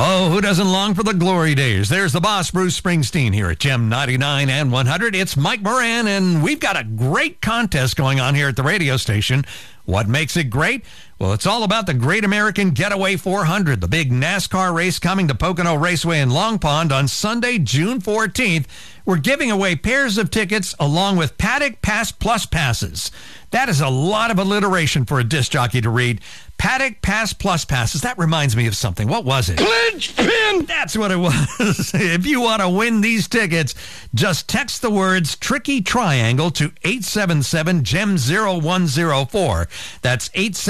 Oh, who doesn't long for the glory days? There's the boss, Bruce Springsteen, here at Gem 99 and 100. It's Mike Moran, and we've got a great contest going on here at the radio station. What makes it great? Well, it's all about the Great American Getaway 400, the big NASCAR race coming to Pocono Raceway in Long Pond on Sunday, June 14th. We're giving away pairs of tickets along with Paddock Pass Plus passes. That is a lot of alliteration for a disc jockey to read. Paddock Pass Plus passes. That reminds me of something. What was it? Pledge pin! That's what it was. If you want to win these tickets, just text the words Tricky Triangle to 877-GEM-0104. That's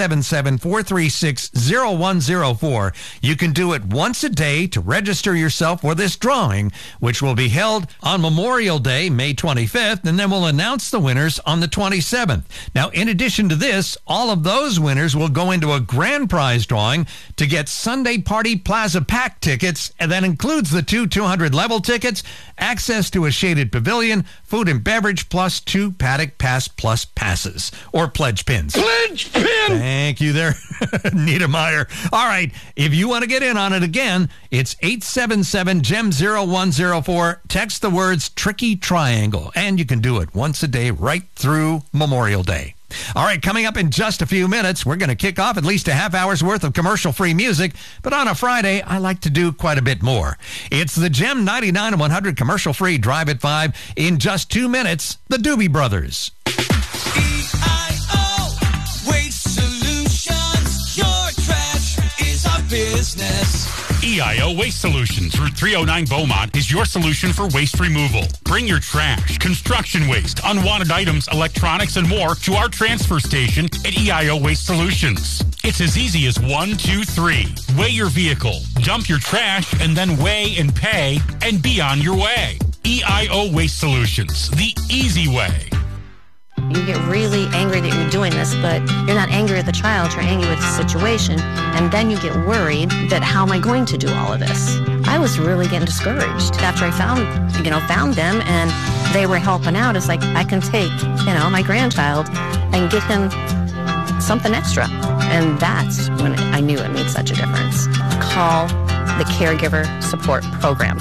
877-436-0104. You can do it once a day to register yourself for this drawing, which will be held on Memorial Day, May 25th, and then we'll announce the winners on the 27th. Now, in addition to this, all of those winners will go into a grand prize drawing to get Sunday Party Plaza Pack tickets, and that includes the 200 level tickets, access to a shaded pavilion, food and beverage, plus 2 Paddock Pass Plus passes, or pledge pins. Pledge pin! Thank you there, Niedermeyer. All right, if you want to get in on it again, it's 877-GEM-0104. Text the words Tricky Triangle, and you can do it once a day right through Memorial Day. All right, coming up in just a few minutes, we're going to kick off at least a half hour's worth of commercial-free music, but on a Friday, I like to do quite a bit more. It's the Gem 99 and 100 commercial-free Drive at 5. In just 2 minutes, the Doobie Brothers. EIO Waste Solutions, your trash is our business. EIO Waste Solutions, Route 309 Beaumont, is your solution for waste removal. Bring your trash, construction waste, unwanted items, electronics, and more to our transfer station at EIO Waste Solutions. It's as easy as 1, 2, 3. Weigh your vehicle, dump your trash, and then weigh and pay, and be on your way. EIO Waste Solutions, the easy way. You get really angry that you're doing this, but you're not angry at the child, you're angry with the situation, and then you get worried that how am I going to do all of this? I was really getting discouraged. After I found them and they were helping out, it's like I can take, my grandchild and get him something extra. And that's when I knew it made such a difference. Call the Caregiver Support Program,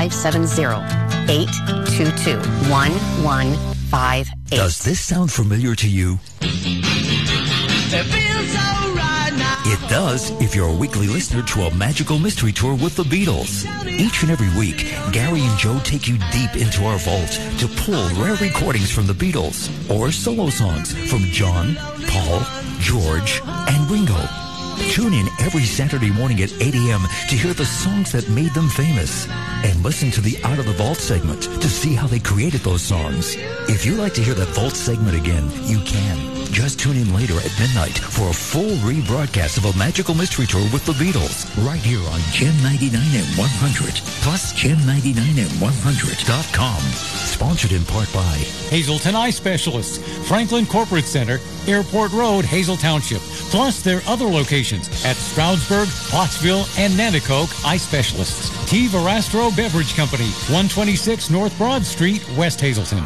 570-822-1158. Does this sound familiar to you? It feels alright now. It does if you're a weekly listener to a magical mystery tour with the Beatles. Each and every week, Gary and Joe take you deep into our vault to pull rare recordings from the Beatles or solo songs from John, Paul, George, and Ringo. Tune in every Saturday morning at 8 a.m. to hear the songs that made them famous. And listen to the Out of the Vault segment to see how they created those songs. If you'd like to hear that Vault segment again, you can. Just tune in later at midnight for a full rebroadcast of a magical mystery tour with the Beatles. Right here on Gem 99 and 100. Plus Gem99and100.com. Sponsored in part by Hazelton Eye Specialists, Franklin Corporate Center, Airport Road, Hazel Township. Plus their other locations at Stroudsburg, Pottsville, and Nanticoke Eye Specialists. T. Verastro Beverage Company, 126 North Broad Street, West Hazelton.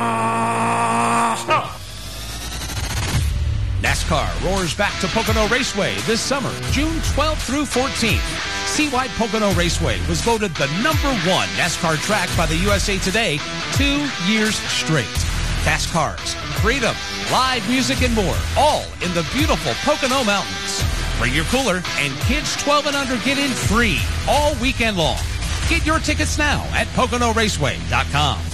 NASCAR roars back to Pocono Raceway this summer, June 12th through 14th. See why Pocono Raceway was voted the #1 NASCAR track by the USA Today 2 years straight. Fast cars, freedom, live music, and more, all in the beautiful Pocono Mountains. Bring your cooler, and kids 12 and under get in free all weekend long. Get your tickets now at PoconoRaceway.com.